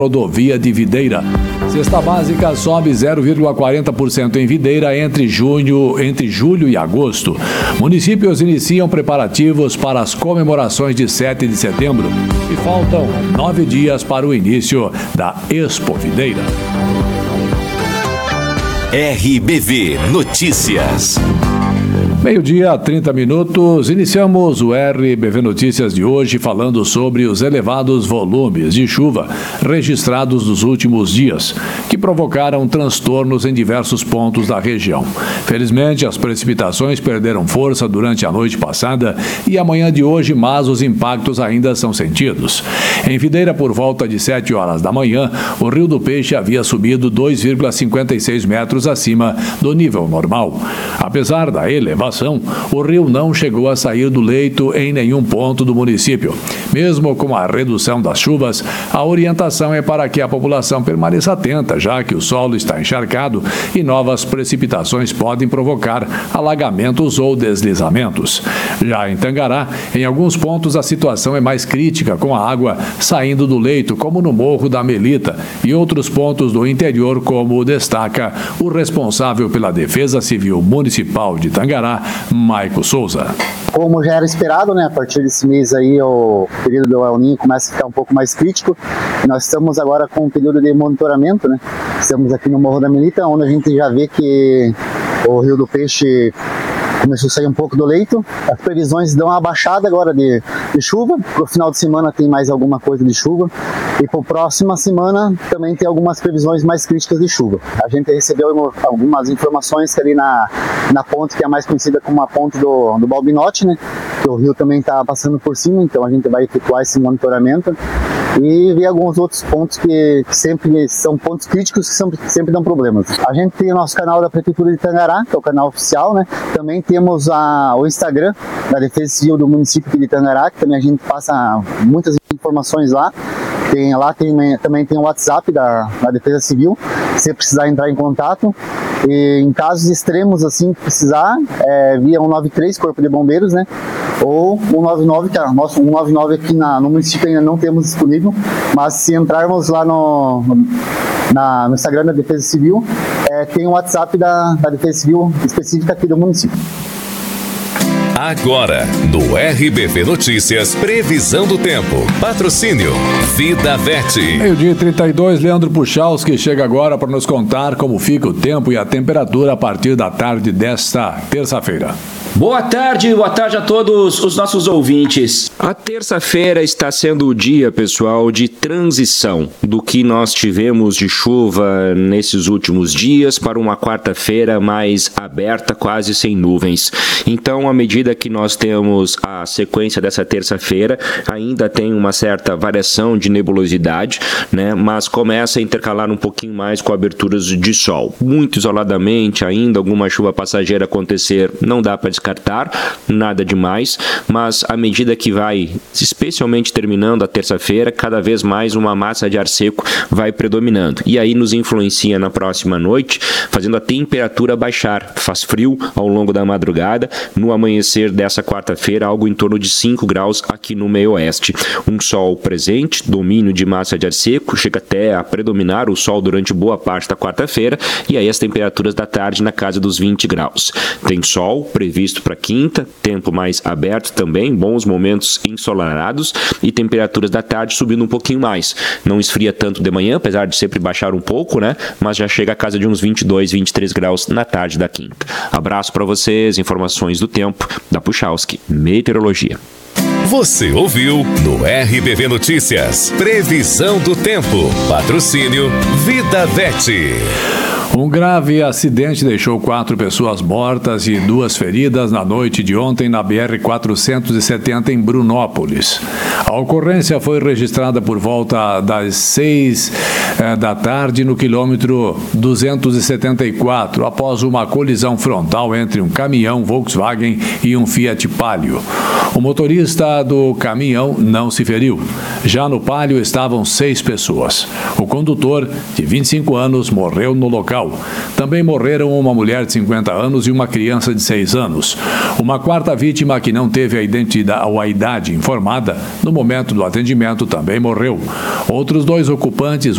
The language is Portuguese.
rodovia de Videira. Cesta básica sobe 0,40% em Videira entre julho e agosto. Municípios iniciam preparativos para as comemorações de 7 de setembro e faltam 9 dias para o início da Expo Videira. RBV Notícias. Meio-dia, 30 minutos, iniciamos o RBV Notícias de hoje falando sobre os elevados volumes de chuva registrados nos últimos dias, que provocaram transtornos em diversos pontos da região. Felizmente, as precipitações perderam força durante a noite passada e a manhã de hoje, mas os impactos ainda são sentidos. Em Videira, por volta de 7 horas da manhã, o Rio do Peixe havia subido 2,56 metros acima do nível normal. Apesar da elevação, o rio não chegou a sair do leito em nenhum ponto do município. Mesmo com a redução das chuvas, a orientação é para que a população permaneça atenta, já que o solo está encharcado e novas precipitações podem provocar alagamentos ou deslizamentos. Já em Tangará, em alguns pontos a situação é mais crítica, com a água saindo do leito, como no Morro da Melita, e outros pontos do interior, como destaca o responsável pela Defesa Civil Municipal de Tangará, Maico Souza. Como já era esperado, né, a partir desse mês aí o período do El Niño começa a ficar um pouco mais crítico. Nós estamos agora com um período de monitoramento, né? Estamos aqui no Morro da Melita, onde a gente já vê que o Rio do Peixe começou a sair um pouco do leito. As previsões dão uma baixada agora de chuva. Para o final de semana tem mais alguma coisa de chuva. E para a próxima semana também tem algumas previsões mais críticas de chuva. A gente recebeu algumas informações que ali na ponte, que é mais conhecida como a ponte do Balbinote, né? Que o rio também está passando por cima, então a gente vai efetuar esse monitoramento e ver alguns outros pontos que sempre são pontos críticos que sempre dão problemas. A gente tem o nosso canal da Prefeitura de Tangará, que é o canal oficial, né? Também temos o Instagram da Defesa Civil do município de Tangará, que também a gente passa muitas informações lá. Também tem o WhatsApp da Defesa Civil, se você precisar entrar em contato. E em casos extremos, assim, precisar, via 193, Corpo de Bombeiros, né? Ou 199, que nosso 199 aqui no município ainda não temos disponível, mas se entrarmos lá no Instagram da Defesa Civil, tem o WhatsApp da Defesa Civil específica aqui do município. Agora, no RBV Notícias, previsão do tempo. Patrocínio Vida Vete. Meio-dia 32, Leandro Puchalski chega agora para nos contar como fica o tempo e a temperatura a partir da tarde desta terça-feira. Boa tarde a todos os nossos ouvintes. A terça-feira está sendo o dia, pessoal, de transição do que nós tivemos de chuva nesses últimos dias para uma quarta-feira mais aberta, quase sem nuvens. Então, à medida que nós temos a sequência dessa terça-feira, ainda tem uma certa variação de nebulosidade, né? Mas começa a intercalar um pouquinho mais com aberturas de sol. Muito isoladamente, ainda alguma chuva passageira acontecer, não dá para descartar, nada demais, mas à medida que vai, especialmente terminando a terça-feira, cada vez mais uma massa de ar seco vai predominando. E aí nos influencia na próxima noite, fazendo a temperatura baixar. Faz frio ao longo da madrugada, no amanhecer dessa quarta-feira, algo em torno de 5 graus aqui no meio-oeste. Um sol presente, domínio de massa de ar seco, chega até a predominar o sol durante boa parte da quarta-feira, e aí as temperaturas da tarde na casa dos 20 graus. Tem sol previsto para quinta, tempo mais aberto também, bons momentos ensolarados e temperaturas da tarde subindo um pouquinho mais. Não esfria tanto de manhã, apesar de sempre baixar um pouco, né? Mas já chega a casa de uns 22, 23 graus na tarde da quinta. Abraço para vocês, informações do tempo da Puchalski Meteorologia. Você ouviu no RBV Notícias, previsão do tempo. Patrocínio Vida Vete. Um grave acidente deixou 4 pessoas mortas e 2 feridas na noite de ontem na BR-470 em Brunópolis. A ocorrência foi registrada por volta das 6 da tarde no quilômetro 274, após uma colisão frontal entre um caminhão Volkswagen e um Fiat Palio. O motorista do caminhão não se feriu. Já no Palio estavam 6 pessoas. O condutor, de 25 anos, morreu no local. Também morreram uma mulher de 50 anos e uma criança de 6 anos. Uma quarta vítima que não teve a idade informada no momento do atendimento também morreu. Outros 2 ocupantes,